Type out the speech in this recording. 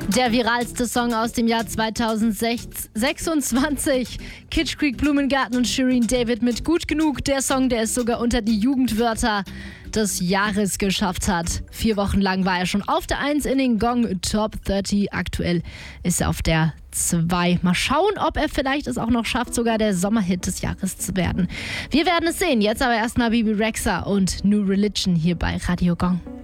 Der viralste Song aus dem Jahr 2026. Kitsch Creek, Blumengarten und Shirin David mit Gut genug. Der Song, der es sogar unter die Jugendwörter des Jahres geschafft hat. 4 Wochen lang war er schon auf der 1 in den Gong Top 30. Aktuell ist er auf der 2. Mal schauen, ob er vielleicht es auch noch schafft, sogar der Sommerhit des Jahres zu werden. Wir werden es sehen. Jetzt aber erstmal Bibi Rexha und New Religion hier bei Radio Gong.